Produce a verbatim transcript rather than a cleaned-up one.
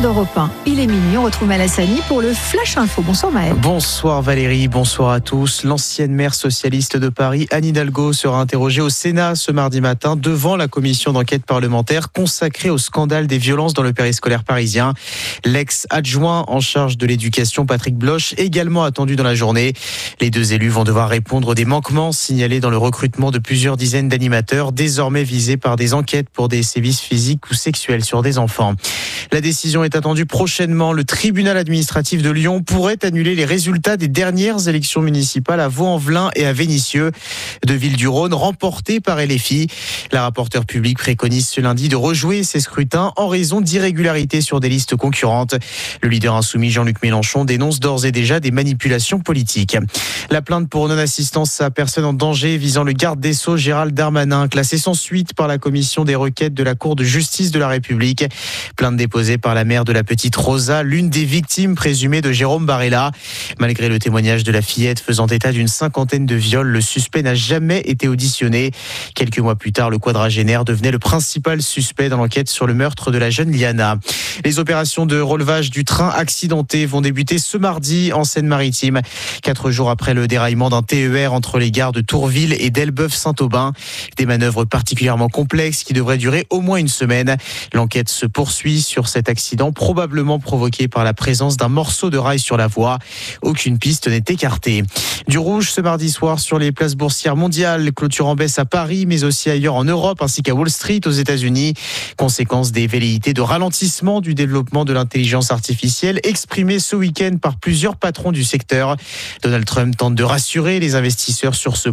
d'Europe un. Il est minuit, on retrouve Maël Hassani pour le Flash Info. Bonsoir Maël. Bonsoir Valérie, bonsoir à tous. L'ancienne maire socialiste de Paris, Anne Hidalgo, sera interrogée au Sénat ce mardi matin devant la commission d'enquête parlementaire consacrée au scandale des violences dans le périscolaire parisien. L'ex-adjoint en charge de l'éducation, Patrick Bloch, également attendu dans la journée. Les deux élus vont devoir répondre des manquements signalés dans le recrutement de plusieurs dizaines d'animateurs, désormais visés par des enquêtes pour des sévices physiques ou sexuels sur des enfants. La décision est attendue prochainement. Le tribunal administratif de Lyon pourrait annuler les résultats des dernières élections municipales à Vaux-en-Velin et à Vénissieux, de Ville-du-Rhône, remportées par L F I. La rapporteure publique préconise ce lundi de rejouer ces scrutins en raison d'irrégularités sur des listes concurrentes. Le leader insoumis Jean-Luc Mélenchon dénonce d'ores et déjà des manipulations politiques. La plainte pour non-assistance à personne en danger visant le garde des Sceaux Gérald Darmanin, classée sans suite par la commission des requêtes de la Cour de justice de la République. Plainte déposée par la mère de la petite Rosa, l'une des victimes présumées de Jérôme Barella. Malgré le témoignage de la fillette faisant état d'une cinquantaine de viols, le suspect n'a jamais été auditionné. Quelques mois plus tard, le quadragénaire devenait le principal suspect dans l'enquête sur le meurtre de la jeune Liana. Les opérations de relevage du train accidenté vont débuter ce mardi en Seine-Maritime, quatre jours après le déraillement d'un T E R entre les gares de Tourville et d'Elbeuf-Saint-Aubin. Des manœuvres particulièrement complexes qui devraient durer au moins une semaine. L'enquête se poursuit sur cet accident probablement provoqué par la présence d'un morceau de rail sur la voie. Aucune piste n'est écartée. Du rouge ce mardi soir sur les places boursières mondiales, clôture en baisse à Paris mais aussi ailleurs en Europe ainsi qu'à Wall Street aux États-Unis. Conséquence des velléités de ralentissement du développement de l'intelligence artificielle exprimées ce week-end par plusieurs patrons du secteur. Donald Trump tente de rassurer les investisseurs sur ce